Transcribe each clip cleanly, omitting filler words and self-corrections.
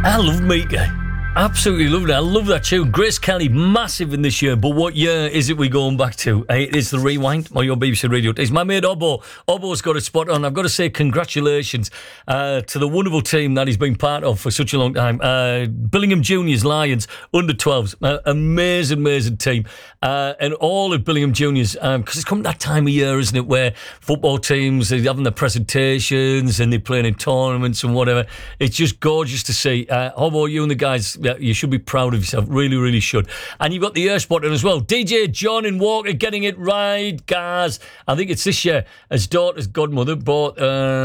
I love Mika. Absolutely love it. I love that tune. Grace Kelly, massive in this year. But what year is it we're going back to? It is the Rewind on your BBC Radio. It's my mate Obbo. Obbo's got it spot on. I've got to say congratulations to the wonderful team that he's been part of for such a long time. Billingham Juniors, Lions, under 12s. Amazing team. And all of Billingham Juniors, because it's come that time of year, isn't it, where football teams are having their presentations and they're playing in tournaments and whatever. It's just gorgeous to see. Obbo, you and the guys, yeah, you should be proud of yourself. Really should. And you've got the air spot in as well. DJ John in Walker getting it right, guys. I think it's this year. His daughter's godmother bought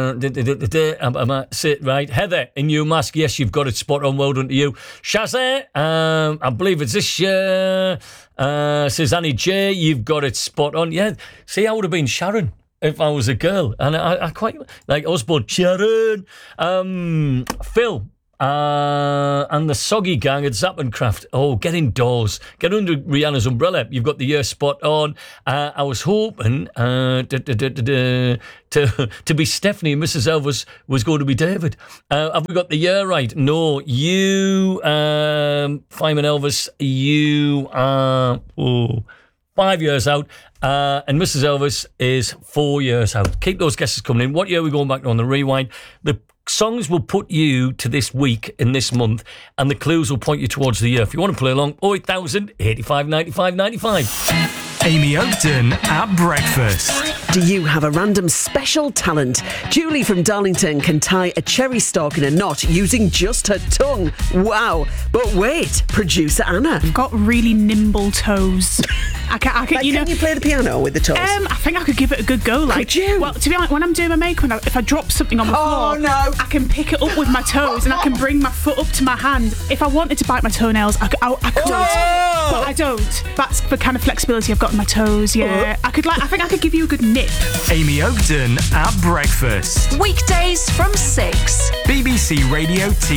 say it right. Heather in Newmask. Yes, you've got it spot on. Well done to you. Shazza, I believe it's this year. Says Annie J, you've got it spot on. Yeah, see, I would have been Sharon if I was a girl. And I quite like Osborne. Sharon. Phil. And the Soggy Gang at Zappencraft. Oh, get indoors. Get under Rihanna's umbrella. You've got the year spot on. I was hoping to be Stephanie and Mrs. Elvis was going to be David. Have we got the year right? No. You, Fireman Elvis, you are 5 years out. And Mrs. Elvis is 4 years out. Keep those guesses coming in. What year are we going back to on the Rewind? The songs will put you to this week in this month, and the clues will point you towards the year. If you want to play along, 08000 85 95 95. Amy Oakden at breakfast. Do you have a random special talent? Julie from Darlington can tie a cherry stalk in a knot using just her tongue. Wow. But wait, producer Anna. I've got really nimble toes. I can Can you play the piano with the toes? I think I could give it a good go. Could you? Well, to be honest, when I'm doing my makeup, if I drop something on the floor, no. I can pick it up with my toes and I can bring my foot up to my hand. If I wanted to bite my toenails, I could, but I don't. That's the kind of flexibility I've got in my toes. Yeah, I think I could give you a good nip. Amy Oakden at breakfast. Weekdays from 6. BBC Radio T.